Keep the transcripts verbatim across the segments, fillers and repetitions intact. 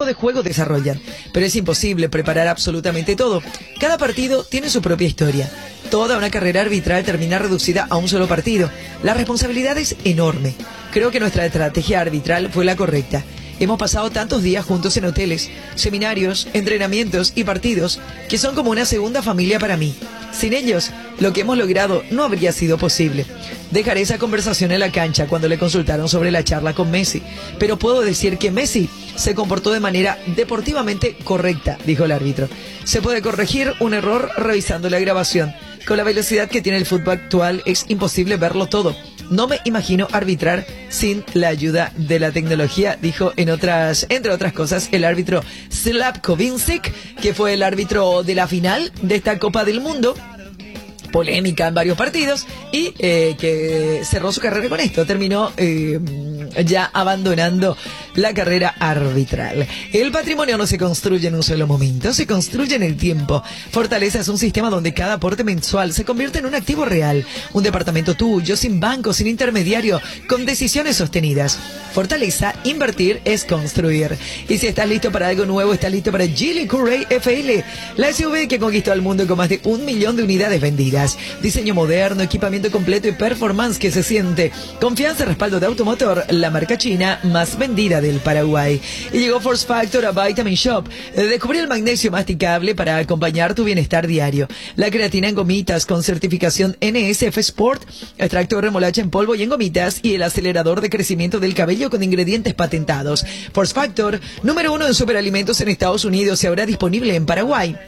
de juego desarrollan, pero es imposible preparar absolutamente todo. Cada partido tiene su propia historia. Toda una carrera arbitral termina reducida a un solo partido. La responsabilidad es enorme. Creo que nuestra estrategia arbitral fue la correcta. Hemos pasado tantos días juntos en hoteles, seminarios, entrenamientos y partidos que son como una segunda familia para mí. Sin ellos, lo que hemos logrado no habría sido posible. Dejaré esa conversación en la cancha cuando le consultaron sobre la charla con Messi, pero puedo decir que Messi se comportó de manera deportivamente correcta, dijo el árbitro. Se puede corregir un error revisando la grabación. Con la velocidad que tiene el fútbol actual es imposible verlo todo. No me imagino arbitrar sin la ayuda de la tecnología, dijo en otras, entre otras cosas, el árbitro Slavko Vincic, que fue el árbitro de la final de esta Copa del Mundo. Polémica en varios partidos y eh, que cerró su carrera con esto, terminó eh, ya abandonando la carrera arbitral. El patrimonio no se construye en un solo momento, se construye en el tiempo. Fortaleza es un sistema donde cada aporte mensual se convierte en un activo real, un departamento tuyo, sin banco, sin intermediario, con decisiones sostenidas. Fortaleza, invertir es construir. Y si estás listo para algo nuevo, estás listo para Geely Courier F L, la S U V que conquistó al mundo con más de un millón de unidades vendidas. Diseño moderno, equipamiento completo y performance que se siente. Confianza y respaldo de Automotor, la marca china más vendida del Paraguay. Y llegó Force Factor a Vitamin Shop. Descubrí el magnesio masticable para acompañar tu bienestar diario. La creatina en gomitas con certificación N S F Sport, extracto de remolacha en polvo y en gomitas y el acelerador de crecimiento del cabello con ingredientes patentados. Force Factor, número uno en superalimentos en Estados Unidos y ahora disponible en Paraguay.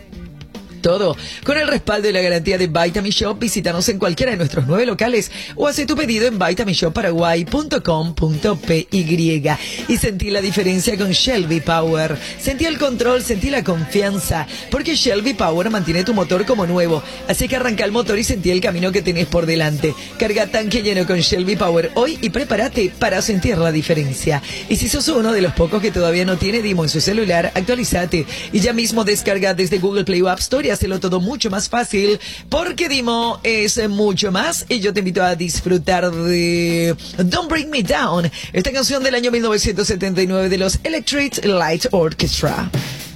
Todo con el respaldo y la garantía de Vitamin Shop. Visítanos en cualquiera de nuestros nueve locales o hace tu pedido en vitamin shop paraguay punto com punto p y. Y sentí la diferencia con Shell V-Power. Sentí el control, sentí la confianza, porque Shell V-Power mantiene tu motor como nuevo. Así que arranca el motor y sentí el camino que tenés por delante. Carga tanque lleno con Shell V-Power hoy y prepárate para sentir la diferencia. Y si sos uno de los pocos que todavía no tiene Dimo en su celular, actualizate y ya mismo descarga desde Google Play o App Store. Hacerlo todo mucho más fácil, porque Dimo es mucho más. Y yo te invito a disfrutar de Don't Bring Me Down, esta canción del año mil novecientos setenta y nueve de los Electric Light Orchestra.